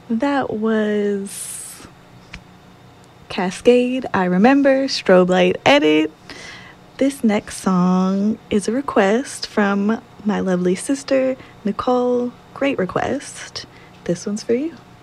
That was Cascade, I Remember, Strobe Light Edit. This next song is a request from my lovely sister, Nicole. Great request. This one's for you.